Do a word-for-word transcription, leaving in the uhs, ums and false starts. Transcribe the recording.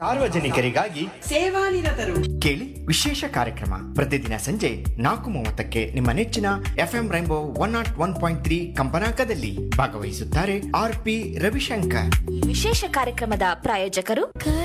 ಸಾರ್ವಜನಿಕರಿಗಾಗಿ ಸೇವಾನಿರತರು. ಕೇಳಿ ವಿಶೇಷ ಕಾರ್ಯಕ್ರಮ ಪ್ರತಿದಿನ ಸಂಜೆ ನಾಲ್ಕು ಮೂವತ್ತಕ್ಕೆ ನಿಮ್ಮ ನೆಚ್ಚಿನ FM rainbow one not one point three ಕಂಪನಾಂಕದಲ್ಲಿ. ಭಾಗವಹಿಸುತ್ತಾರೆ ಆರ್ ಪಿ ರವಿಶಂಕರ್. ವಿಶೇಷ ಕಾರ್ಯಕ್ರಮದ ಪ್ರಾಯೋಜಕರು